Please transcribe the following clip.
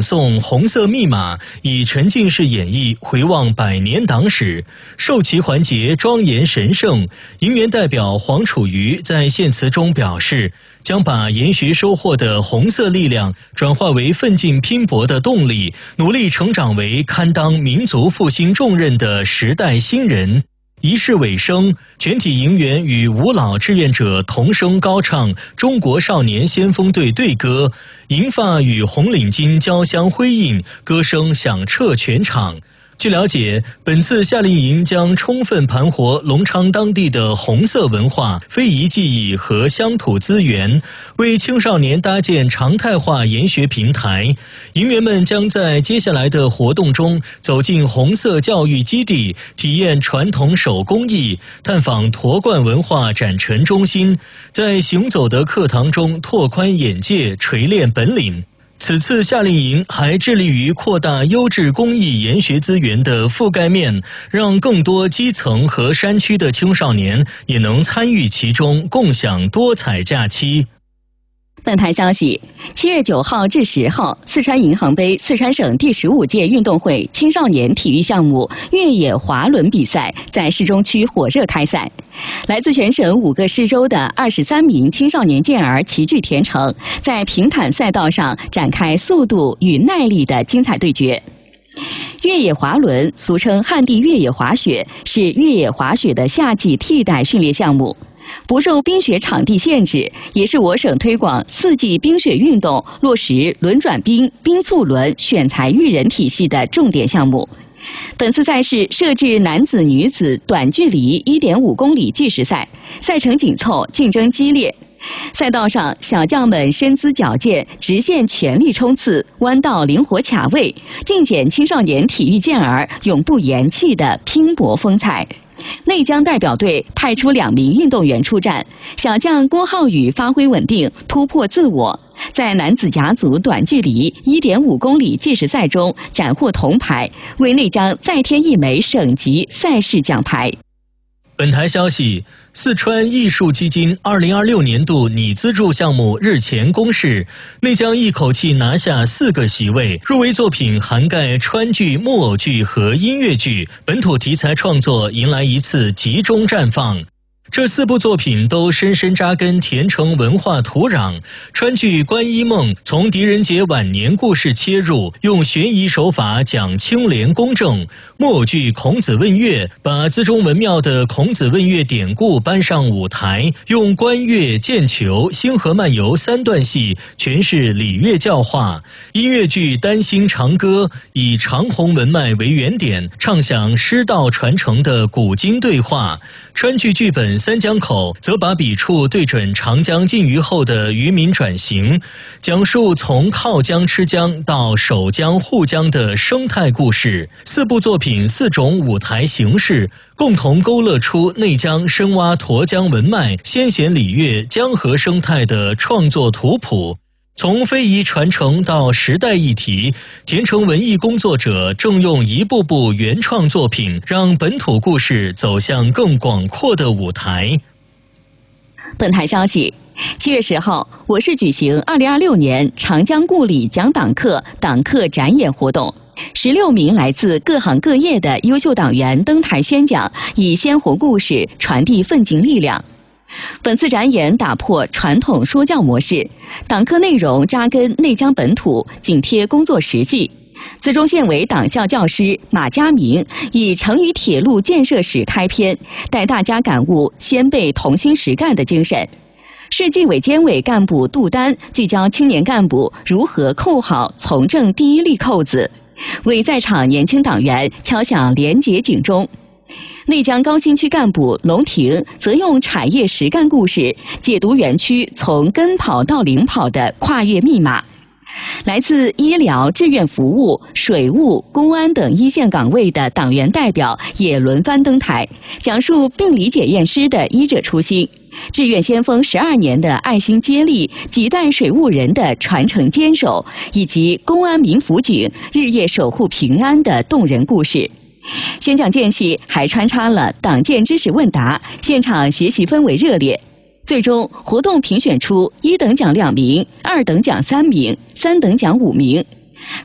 朗诵《红色密码》，以沉浸式演绎回望100年党史，授旗环节庄严神圣。银元代表黄楚瑜在献词中表示，将把研学收获的红色力量转化为奋进拼搏的动力，努力成长为堪当民族复兴重任的时代新人。仪式尾声，全体营员与五老志愿者同声高唱中国少年先锋队队歌，银发与红领巾交相辉映，歌声响彻全场。据了解，本次夏令营将充分盘活隆昌当地的红色文化、非遗技艺和乡土资源，为青少年搭建常态化研学平台。营员们将在接下来的活动中走进红色教育基地，体验传统手工艺，探访驼冠文化展陈中心，在行走的课堂中拓宽眼界，锤炼本领。此次夏令营还致力于扩大优质公益研学资源的覆盖面，让更多基层和山区的青少年也能参与其中，共享多彩假期。 本台消息，7月9号至10号，四川银行杯四川省第15届运动会青少年体育项目越野滑轮比赛在市中区火热开赛。来自全省5个市州的23名青少年健儿齐聚田城，在平坦赛道上展开速度与耐力的精彩对决。越野滑轮俗称旱地越野滑雪，是越野滑雪的夏季替代训练项目。不受冰雪场地限制，也是我省推广4季冰雪运动、落实轮转冰、冰促轮选材育人体系的重点项目。本次赛事设置男子、女子短距离1.5公里计时赛，赛程紧凑，竞争激烈。赛道上，小将们身姿矫健，直线全力冲刺，弯道灵活卡位，尽显青少年体育健儿永不言弃的拼搏风采。内江代表队派出2名运动员出战，小将郭浩宇发挥稳定，突破自我，在男子甲组短距离1.5公里计时赛中斩获铜牌，为内江再添1枚省级赛事奖牌。 本台消息，四川艺术基金2026年度拟资助项目日前公示，内江一口气拿下4个席位，入围作品涵盖川剧、木偶剧和音乐剧，本土题材创作迎来一次集中绽放。这4部作品都深深扎根田城文化土壤。川剧《观音梦》从狄仁杰晚年故事切入，用悬疑手法讲清廉公正；木偶剧《孔子问乐》把资中文庙的孔子问乐典故搬上舞台，用观乐、剑球、星河漫游3段戏诠释礼乐教化；音乐剧《丹心长歌》以长虹文脉为原点，唱响师道传承的古今对话；川剧剧本《三江口》则把笔触对准长江禁渔后的渔民转型，讲述从靠江吃江到守江护江的生态故事。4部作品4种舞台形式，共同勾勒出内江深挖沱江文脉、先贤礼乐、江河生态的创作图谱。从非遗传承到时代议题，田城文艺工作者正用一部部原创作品，让本土故事走向更广阔的舞台。 本台消息，7月10号，我市举行2026年长江故里讲党课展演活动。16名来自各行各业的优秀党员登台宣讲，以鲜活故事传递奋进力量。本次展演打破传统说教模式，党课内容扎根内江本土，紧贴工作实际。资中县委党校教师马家明以成渝铁路建设史开篇，带大家感悟先辈同心实干的精神。市纪委监委干部杜丹聚焦青年干部如何扣好从政第一粒扣子，为在场年轻党员敲响廉洁警钟。内江高新区干部龙婷则用产业实干故事解读园区从跟跑到领跑的跨越密码。来自医疗、志愿服务、水务、公安等一线岗位的党员代表也轮番登台，讲述病理检验师的医者初心，志愿先锋12年的爱心接力，几代水务人的传承坚守，以及公安民辅警日夜守护平安的动人故事。宣讲间隙还穿插了党建知识问答，现场学习氛围热烈。最终，活动评选出1等奖2名，2等奖3名，3等奖5名。